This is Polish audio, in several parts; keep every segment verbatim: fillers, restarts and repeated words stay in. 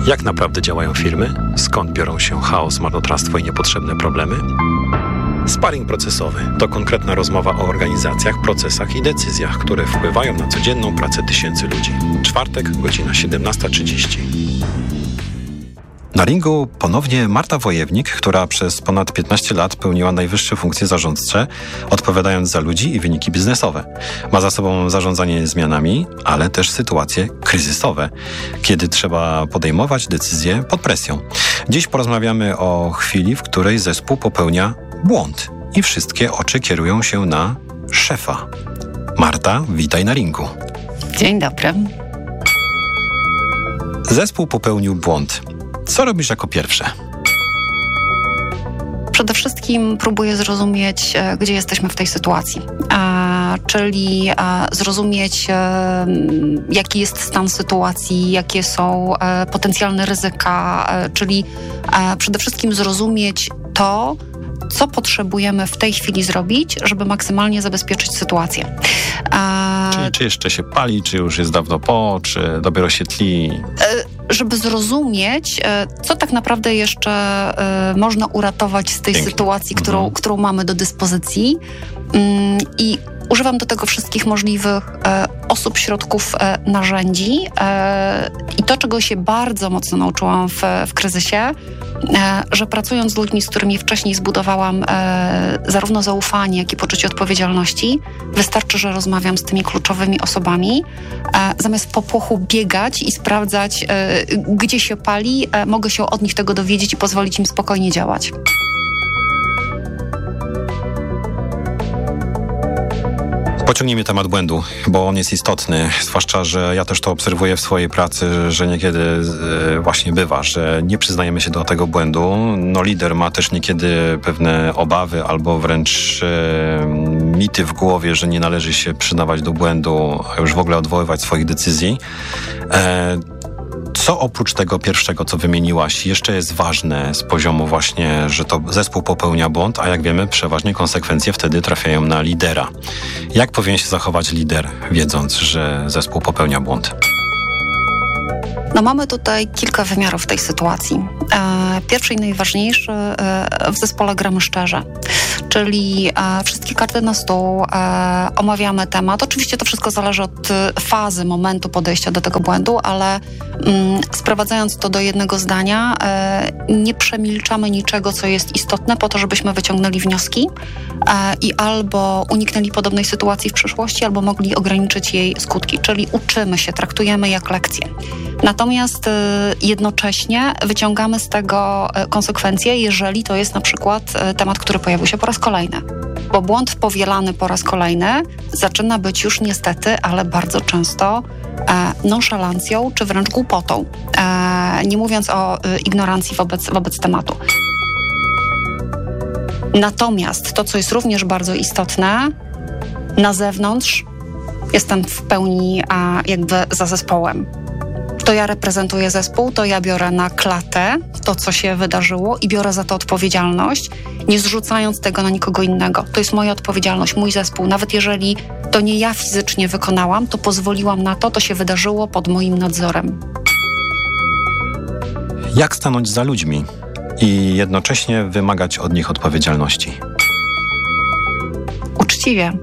Jak naprawdę działają firmy? Skąd biorą się chaos, marnotrawstwo i niepotrzebne problemy? Sparring procesowy to konkretna rozmowa o organizacjach, procesach i decyzjach, które wpływają na codzienną pracę tysięcy ludzi. Czwartek, godzina siedemnasta trzydzieści. Na ringu ponownie Marta Wojewnik, która przez ponad piętnaście lat pełniła najwyższe funkcje zarządcze, odpowiadając za ludzi i wyniki biznesowe. Ma za sobą zarządzanie zmianami, ale też sytuacje kryzysowe, kiedy trzeba podejmować decyzje pod presją. Dziś porozmawiamy o chwili, w której zespół popełnia błąd i wszystkie oczy kierują się na szefa. Marta, witaj na ringu. Dzień dobry. Zespół popełnił błąd. Co robisz jako pierwsze? Przede wszystkim próbuję zrozumieć, gdzie jesteśmy w tej sytuacji, a, czyli a, zrozumieć, a, jaki jest stan sytuacji, jakie są a, potencjalne ryzyka, a, czyli a, przede wszystkim zrozumieć to, co potrzebujemy w tej chwili zrobić, żeby maksymalnie zabezpieczyć sytuację. A... Czyli czy jeszcze się pali, czy już jest dawno po, czy dopiero się tli? Żeby zrozumieć, co tak naprawdę jeszcze można uratować z tej Pięknie. sytuacji, którą, mhm. którą mamy do dyspozycji. I używam do tego wszystkich możliwych osób, środków, narzędzi. I to, czego się bardzo mocno nauczyłam w, w kryzysie, że pracując z ludźmi, z którymi wcześniej zbudowałam zarówno zaufanie, jak i poczucie odpowiedzialności, wystarczy, że rozmawiam z tymi kluczowymi osobami. Zamiast w popłochu biegać i sprawdzać, gdzie się pali, mogę się od nich tego dowiedzieć i pozwolić im spokojnie działać. Pociągnijmy temat błędu, bo on jest istotny, zwłaszcza, że ja też to obserwuję w swojej pracy, że niekiedy właśnie bywa, że nie przyznajemy się do tego błędu. No lider ma też niekiedy pewne obawy albo wręcz e, mity w głowie, że nie należy się przyznawać do błędu, a już w ogóle odwoływać swoich decyzji. E, Co oprócz tego pierwszego, co wymieniłaś, jeszcze jest ważne z poziomu właśnie, że to zespół popełnia błąd, a jak wiemy, przeważnie konsekwencje wtedy trafiają na lidera. Jak powinien się zachować lider, wiedząc, że zespół popełnia błąd? No mamy tutaj kilka wymiarów tej sytuacji. Pierwszy i najważniejszy, w zespole gramy szczerze, czyli wszystkie karty na stół, omawiamy temat. Oczywiście to wszystko zależy od fazy, momentu podejścia do tego błędu, ale sprowadzając to do jednego zdania, nie przemilczamy niczego, co jest istotne, po to, żebyśmy wyciągnęli wnioski i albo uniknęli podobnej sytuacji w przyszłości, albo mogli ograniczyć jej skutki, czyli uczymy się, traktujemy jak lekcję. Natomiast jednocześnie wyciągamy z tego konsekwencje, jeżeli to jest na przykład temat, który pojawił się po raz kolejny. Bo błąd powielany po raz kolejny zaczyna być już niestety, ale bardzo często e, nonszalancją czy wręcz głupotą, e, nie mówiąc o e, ignorancji wobec, wobec tematu. Natomiast to, co jest również bardzo istotne, na zewnątrz jestem w pełni a, jakby za zespołem. To ja reprezentuję zespół, to ja biorę na klatę to, co się wydarzyło i biorę za to odpowiedzialność, nie zrzucając tego na nikogo innego. To jest moja odpowiedzialność, mój zespół. Nawet jeżeli to nie ja fizycznie wykonałam, to pozwoliłam na to, to się wydarzyło pod moim nadzorem. Jak stanąć za ludźmi i jednocześnie wymagać od nich odpowiedzialności? Uczciwie.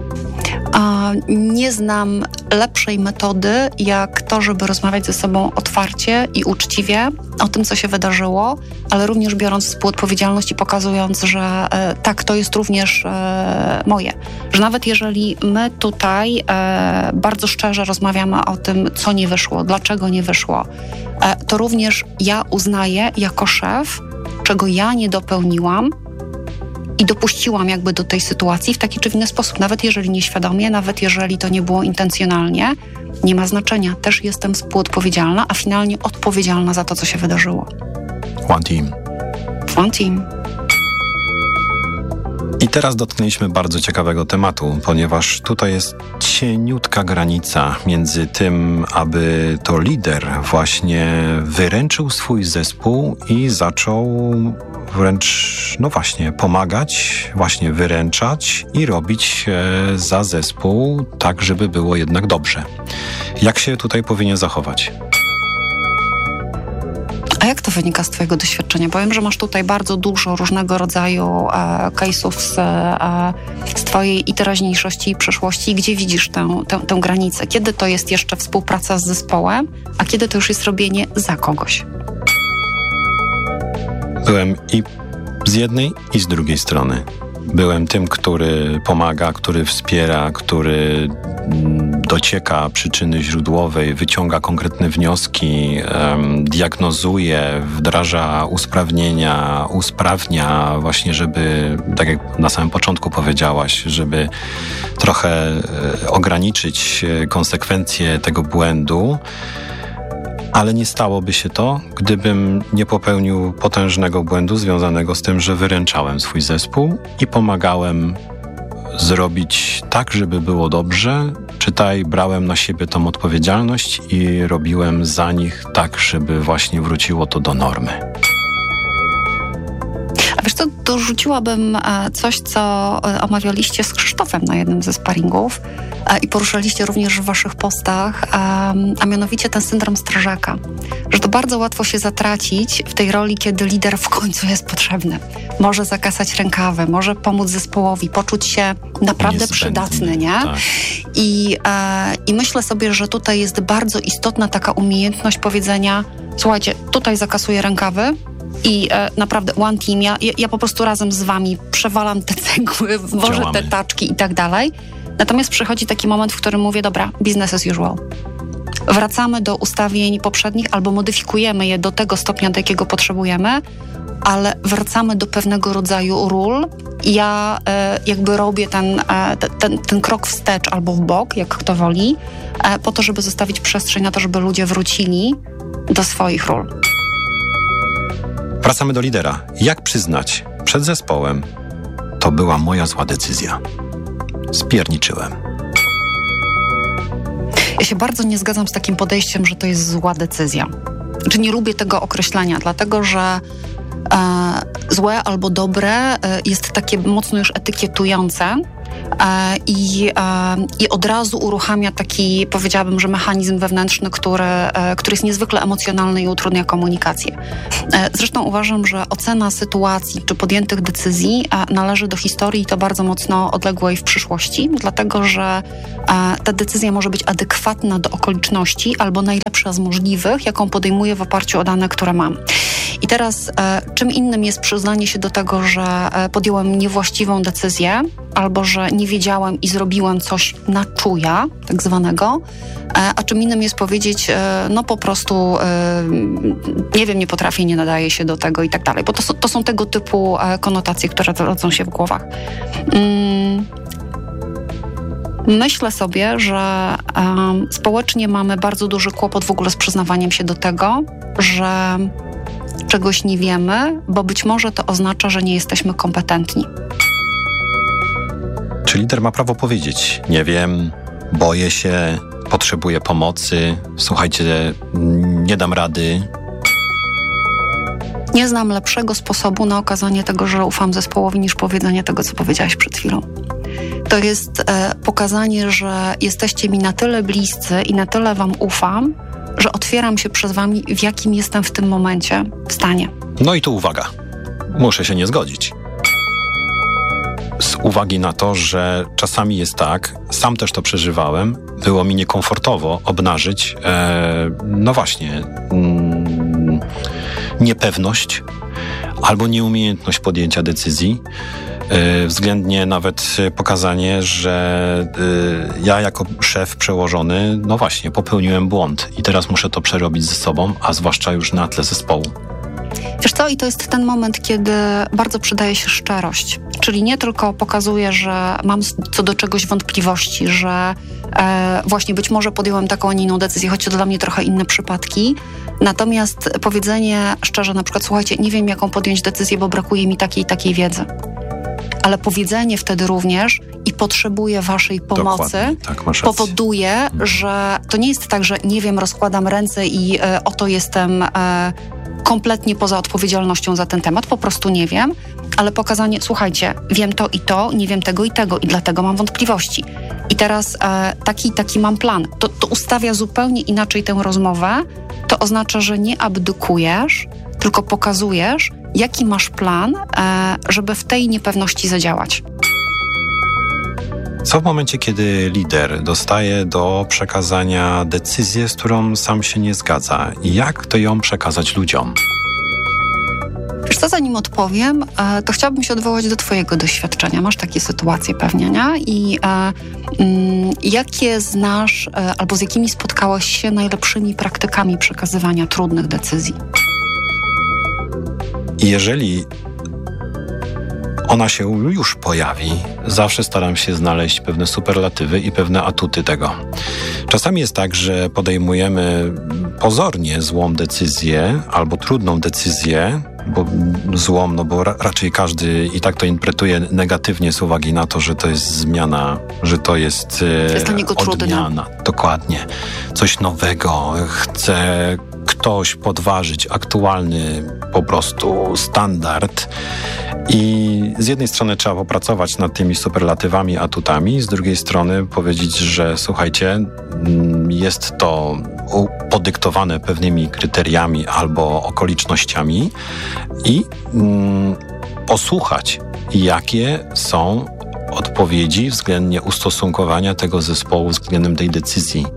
Nie znam lepszej metody, jak to, żeby rozmawiać ze sobą otwarcie i uczciwie o tym, co się wydarzyło, ale również biorąc współodpowiedzialność i pokazując, że e, tak, to jest również e, moje. Że nawet jeżeli my tutaj e, bardzo szczerze rozmawiamy o tym, co nie wyszło, dlaczego nie wyszło, e, to również ja uznaję jako szef, czego ja nie dopełniłam, i dopuściłam jakby do tej sytuacji w taki czy w inny sposób, nawet jeżeli nieświadomie, nawet jeżeli to nie było intencjonalnie, nie ma znaczenia. Też jestem współodpowiedzialna, a finalnie odpowiedzialna za to, co się wydarzyło. One team. One team. I teraz dotknęliśmy bardzo ciekawego tematu, ponieważ tutaj jest cieniutka granica między tym, aby to lider właśnie wyręczył swój zespół i zaczął wręcz, no właśnie, pomagać, właśnie wyręczać i robić e, za zespół tak, żeby było jednak dobrze. Jak się tutaj powinien zachować? A jak to wynika z twojego doświadczenia? Powiem, że masz tutaj bardzo dużo różnego rodzaju e, case'ów z, e, z twojej i teraźniejszości i przeszłości. Gdzie widzisz tę, tę, tę granicę? Kiedy to jest jeszcze współpraca z zespołem, a kiedy to już jest robienie za kogoś? Byłem i z jednej, i z drugiej strony. Byłem tym, który pomaga, który wspiera, który docieka przyczyny źródłowej, wyciąga konkretne wnioski, um, diagnozuje, wdraża usprawnienia, usprawnia właśnie, żeby, tak jak na samym początku powiedziałaś, żeby trochę e, ograniczyć konsekwencje tego błędu. Ale nie stałoby się to, gdybym nie popełnił potężnego błędu związanego z tym, że wyręczałem swój zespół i pomagałem zrobić tak, żeby było dobrze. Czytaj, brałem na siebie tą odpowiedzialność i robiłem za nich tak, żeby właśnie wróciło to do normy. A wiesz co, dorzuciłabym coś, co omawialiście z Krzysztofem na jednym ze sparingów i poruszaliście również w waszych postach, a mianowicie ten syndrom strażaka. Że to bardzo łatwo się zatracić w tej roli, kiedy lider w końcu jest potrzebny. Może zakasać rękawy, może pomóc zespołowi, poczuć się naprawdę Niezbędny, przydatny, nie? Tak. I, I myślę sobie, że tutaj jest bardzo istotna taka umiejętność powiedzenia: słuchajcie, tutaj zakasuję rękawy, i e, naprawdę one team, ja, ja po prostu razem z wami przewalam te cegły, wożę te taczki i tak dalej. Natomiast przychodzi taki moment, w którym mówię: dobra, business as usual. Wracamy do ustawień poprzednich albo modyfikujemy je do tego stopnia, do jakiego potrzebujemy, ale wracamy do pewnego rodzaju ról. Ja e, jakby robię ten, e, ten, ten krok wstecz albo w bok, jak kto woli, e, po to, żeby zostawić przestrzeń na to, żeby ludzie wrócili do swoich ról. Wracamy do lidera. Jak przyznać przed zespołem: to była moja zła decyzja. Spierniczyłem. Ja się bardzo nie zgadzam z takim podejściem, że to jest zła decyzja. Znaczy nie lubię tego określenia, dlatego że e, złe albo dobre e, jest takie mocno już etykietujące e, i, e, i od razu uruchamia taki, powiedziałabym, że mechanizm wewnętrzny, który, e, który jest niezwykle emocjonalny i utrudnia komunikację. E, zresztą uważam, że ocena sytuacji czy podjętych decyzji e, należy do historii i to bardzo mocno odległej w przyszłości, dlatego że e, ta decyzja może być adekwatna do okoliczności albo najlepsza z możliwych, jaką podejmuję w oparciu o dane, które mam. I teraz e, czym innym jest przyznanie się do tego, że e, podjąłem niewłaściwą decyzję albo że nie wiedziałem i zrobiłem coś na czuja, tak zwanego, e, a czym innym jest powiedzieć, e, no po prostu e, nie wiem, nie potrafię, nie nadaję się do tego i tak dalej, bo to, to są tego typu e, konotacje, które rodzą się w głowach. Mm. Myślę sobie, że um, społecznie mamy bardzo duży kłopot w ogóle z przyznawaniem się do tego, że czegoś nie wiemy, bo być może to oznacza, że nie jesteśmy kompetentni. Czy lider ma prawo powiedzieć: nie wiem, boję się, potrzebuję pomocy, słuchajcie, nie dam rady? Nie znam lepszego sposobu na okazanie tego, że ufam zespołowi, niż powiedzenie tego, co powiedziałaś przed chwilą. To jest e, pokazanie, że jesteście mi na tyle bliscy i na tyle wam ufam, że otwieram się przed wami, w jakim jestem w tym momencie w stanie. No i tu uwaga. Muszę się nie zgodzić. Z uwagi na to, że czasami jest tak, sam też to przeżywałem, było mi niekomfortowo obnażyć, e, no właśnie, mm, niepewność albo nieumiejętność podjęcia decyzji, e, względnie nawet pokazanie, że e, ja jako szef przełożony, no właśnie, popełniłem błąd i teraz muszę to przerobić ze sobą, a zwłaszcza już na tle zespołu. Wiesz co, i to jest ten moment, kiedy bardzo przydaje się szczerość. Czyli nie tylko pokazuję, że mam co do czegoś wątpliwości, że e, właśnie być może podjąłem taką, a nie inną decyzję, choć to dla mnie trochę inne przypadki. Natomiast powiedzenie szczerze, na przykład, słuchajcie, nie wiem, jaką podjąć decyzję, bo brakuje mi takiej i takiej wiedzy. Ale powiedzenie wtedy również i potrzebuję waszej pomocy, tak, powoduje, hmm. że to nie jest tak, że nie wiem, rozkładam ręce i e, oto jestem e, kompletnie poza odpowiedzialnością za ten temat, po prostu nie wiem, ale pokazanie, słuchajcie, wiem to i to, nie wiem tego i tego i dlatego mam wątpliwości. i teraz e, taki taki mam plan. To, to ustawia zupełnie inaczej tę rozmowę. To oznacza, że nie abdykujesz, tylko pokazujesz, jaki masz plan, e, żeby w tej niepewności zadziałać. Co w momencie, kiedy lider dostaje do przekazania decyzję, z którą sam się nie zgadza? I jak to ją przekazać ludziom? Wiesz co, zanim odpowiem, to chciałabym się odwołać do twojego doświadczenia. Masz takie sytuacje pewnie, nie? I e, mm, jakie znasz, e, albo z jakimi spotkałaś się najlepszymi praktykami przekazywania trudnych decyzji? I jeżeli ona się już pojawi, zawsze staram się znaleźć pewne superlatywy i pewne atuty tego. Czasami jest tak, że podejmujemy pozornie złą decyzję albo trudną decyzję, bo złą, no bo ra- raczej każdy i tak to interpretuje negatywnie z uwagi na to, że to jest zmiana, że to jest, e, to jest dla niego odmiana. trudne. Dokładnie. Coś nowego. Chce ktoś podważyć aktualny po prostu standard. I z jednej strony trzeba popracować nad tymi superlatywami, atutami, z drugiej strony powiedzieć, że słuchajcie, jest to podyktowane pewnymi kryteriami albo okolicznościami i mm, posłuchać, jakie są odpowiedzi względnie ustosunkowania tego zespołu względem tej decyzji.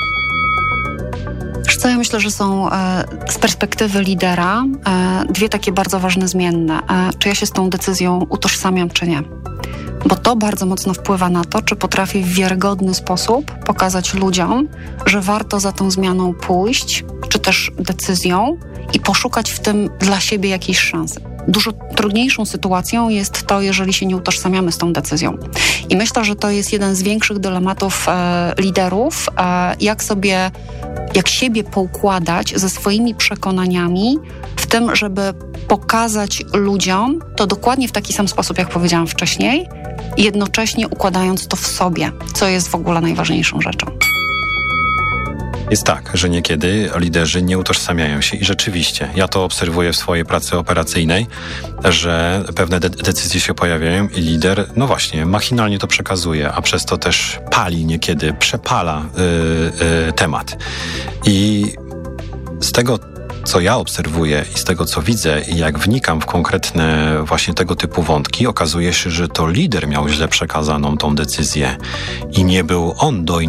Wiesz co, ja myślę, że są e, z perspektywy lidera e, dwie takie bardzo ważne zmienne. E, czy ja się z tą decyzją utożsamiam, czy nie. Bo to bardzo mocno wpływa na to, czy potrafię w wiarygodny sposób pokazać ludziom, że warto za tą zmianą pójść, czy też decyzją i poszukać w tym dla siebie jakiejś szansy. Dużo trudniejszą sytuacją jest to, jeżeli się nie utożsamiamy z tą decyzją. I myślę, że to jest jeden z większych dylematów e, liderów, e, jak sobie, jak siebie poukładać ze swoimi przekonaniami w tym, żeby pokazać ludziom to dokładnie w taki sam sposób, jak powiedziałam wcześniej, jednocześnie układając to w sobie, co jest w ogóle najważniejszą rzeczą. Jest tak, że niekiedy liderzy nie utożsamiają się i rzeczywiście, ja to obserwuję w swojej pracy operacyjnej, że pewne de- decyzje się pojawiają i lider, no właśnie, machinalnie to przekazuje, a przez to też pali niekiedy, przepala yy, yy, temat. I z tego, co ja obserwuję i z tego, co widzę i jak wnikam w konkretne właśnie tego typu wątki, okazuje się, że to lider miał źle przekazaną tą decyzję i nie był on do